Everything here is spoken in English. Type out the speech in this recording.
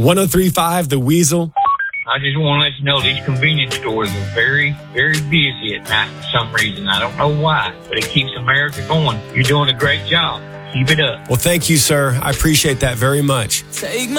1035 The Weasel. I just want to let you know these convenience stores are very, very busy at night for some reason. I don't know why, but it keeps America going. You're doing a great job. Keep it up. Well, thank you, sir. I appreciate that very much. Take my